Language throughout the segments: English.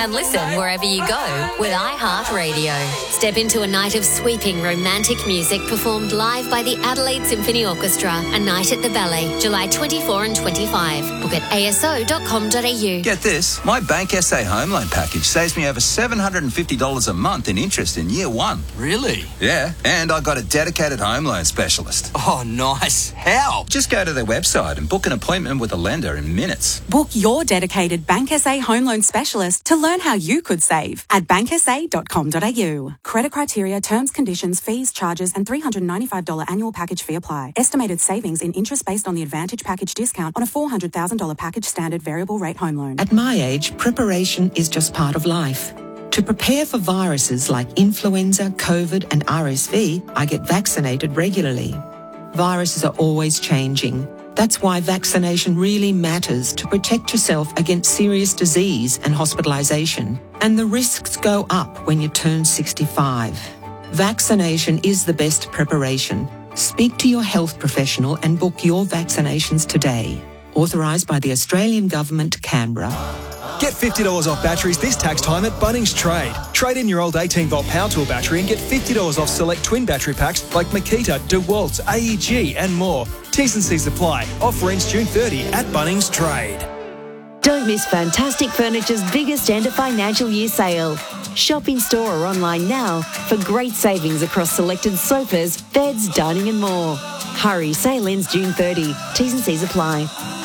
And listen wherever you go with iHeartRadio. Step into a night of sweeping romantic music performed live by the Adelaide Symphony Orchestra, A Night at the Ballet, July 24 and 25. Book at aso.com.au. Get this, my Bank SA home loan package saves me over $750 a month in interest in year one. Really? Yeah, and I got a dedicated home loan specialist. Oh, nice. How? Just go to their website and book an appointment with a lender in minutes. Book your dedicated Bank SA home loan specialist to learn how you could save at banksa.com.au. Credit criteria, terms, conditions, fees, charges and $395 annual package fee apply. Estimated savings in interest based on the Advantage package discount on a $400,000 package standard variable rate home loan. At my age, preparation is just part of life. To prepare for viruses like influenza, COVID and RSV, I get vaccinated regularly. Viruses are always changing. That's why vaccination really matters to protect yourself against serious disease and hospitalisation. And the risks go up when you turn 65. Vaccination is the best preparation. Speak to your health professional and book your vaccinations today. Authorised by the Australian Government, Canberra. Get $50 off batteries this tax time at Bunnings Trade. Trade in your old 18-volt power tool battery and get $50 off select twin battery packs like Makita, DeWalt, AEG and more. T's and C's apply. Offer ends June 30 at Bunnings Trade. Don't miss Fantastic Furniture's biggest end of financial year sale. Shop in store or online now for great savings across selected sofas, beds, dining and more. Hurry, sale ends June 30. T's and C's apply.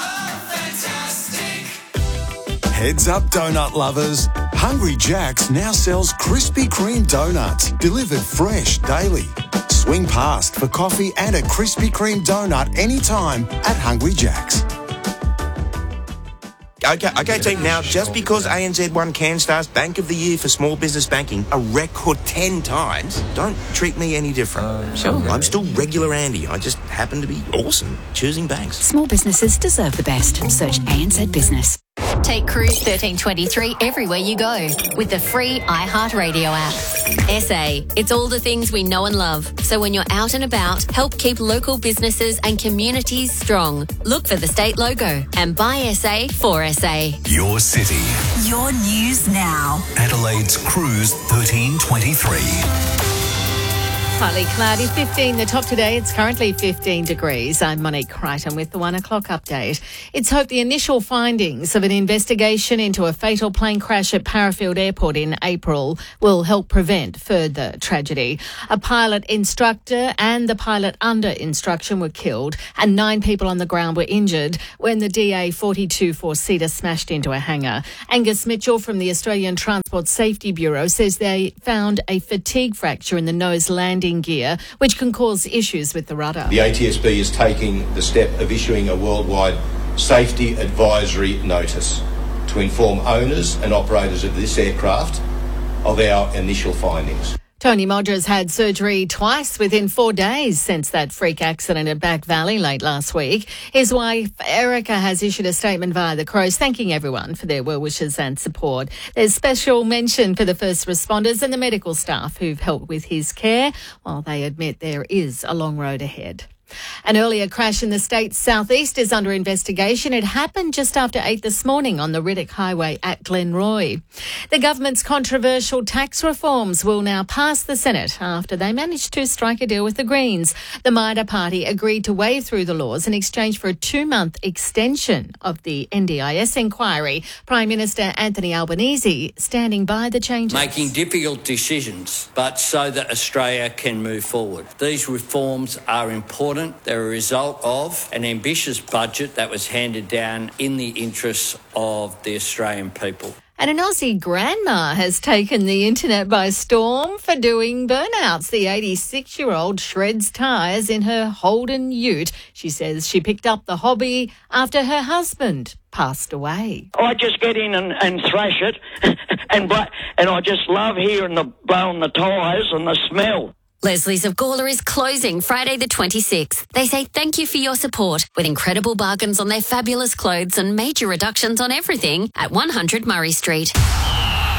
Heads up, donut lovers. Hungry Jack's now sells Krispy Kreme donuts, delivered fresh daily. Swing past for coffee and a Krispy Kreme donut anytime at Hungry Jack's. Okay, team. Now, just because ANZ won CanStar's Bank of the Year for small business banking a record 10 times, don't treat me any different. Sure. I'm still regular Andy. I just happen to be awesome choosing banks. Small businesses deserve the best. Search ANZ Business. Take Cruise 1323 everywhere you go with the free iHeartRadio app. SA, it's all the things we know and love. So when you're out and about, help keep local businesses and communities strong. Look for the state logo and buy SA for SA. Your city. Your news now. Adelaide's Cruise 1323. Partly cloudy, 15 the top today. It's currently 15 degrees. I'm Monique Crichton with the 1 o'clock update. It's hoped the initial findings of an investigation into a fatal plane crash at Parafield Airport in April will help prevent further tragedy. A pilot instructor and the pilot under instruction were killed and 9 people on the ground were injured when the DA-42 four-seater smashed into a hangar. Angus Mitchell from the Australian Transport Safety Bureau says they found a fatigue fracture in the nose landing gear, which can cause issues with the rudder. The ATSB is taking the step of issuing a worldwide safety advisory notice to inform owners and operators of this aircraft of our initial findings. Tony Modger's had surgery twice within 4 days since that freak accident at Back Valley late last week. His wife, Erica, has issued a statement via the Crows thanking everyone for their well wishes and support. There's special mention for the first responders and the medical staff who've helped with his care, while they admit there is a long road ahead. An earlier crash in the state's southeast is under investigation. It happened just after 8 this morning on the Riddick Highway at Glenroy. The government's controversial tax reforms will now pass the Senate after they managed to strike a deal with the Greens. The Maida Party agreed to wave through the laws in exchange for a 2-month extension of the NDIS inquiry. Prime Minister Anthony Albanese standing by the changes. Making difficult decisions, but so that Australia can move forward. These reforms are important. They're a result of an ambitious budget that was handed down in the interests of the Australian people. And an Aussie grandma has taken the internet by storm for doing burnouts. The 86-year-old shreds tyres in her Holden ute. She says she picked up the hobby after her husband passed away. I just get in and thrash it, and I just love hearing the blowing the tyres and the smell. Leslie's of Gawler is closing Friday the 26th. They say thank you for your support with incredible bargains on their fabulous clothes and major reductions on everything at 100 Murray Street.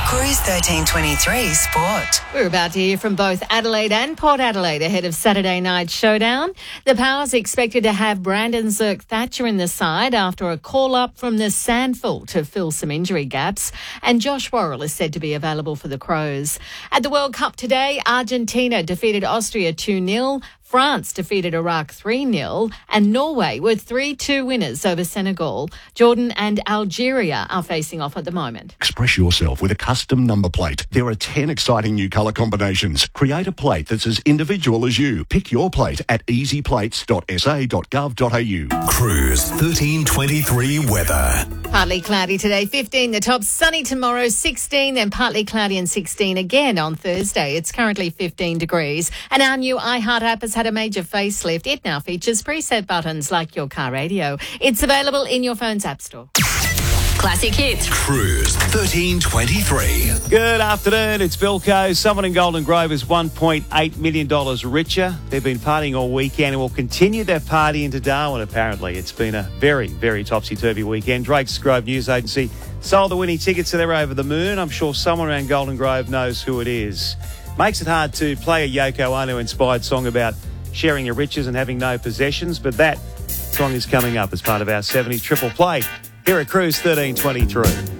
Cruise 1323 Sport. We're about to hear from both Adelaide and Port Adelaide ahead of Saturday night showdown. The Powers expected to have Brandon Zerk-Thatcher in the side after a call-up from the Sandful to fill some injury gaps. And Josh Worrell is said to be available for the Crows. At the World Cup today, Argentina defeated Austria 2-0. France defeated Iraq 3-0 and Norway were 3-2 winners over Senegal. Jordan and Algeria are facing off at the moment. Express yourself with a custom number plate. There are 10 exciting new colour combinations. Create a plate that's as individual as you. Pick your plate at easyplates.sa.gov.au. Cruise 1323 weather. Partly cloudy today, 15. The top sunny tomorrow, 16. Then partly cloudy and 16 again on Thursday. It's currently 15 degrees. And our new iHeart app has had a major facelift. It now features preset buttons like your car radio. It's available in your phone's app store. Classic hits. Cruise 1323. Good afternoon, it's Bilko. Someone in Golden Grove is $1.8 million richer. They've been partying all weekend and will continue their party into Darwin, apparently. It's been a very, very topsy-turvy weekend. Drake's Grove News Agency sold the winning tickets so they're over the moon. I'm sure someone around Golden Grove knows who it is. Makes it hard to play a Yoko Ono-inspired song about sharing your riches and having no possessions, but that song is coming up as part of our 70s triple play here at Cruise 1323.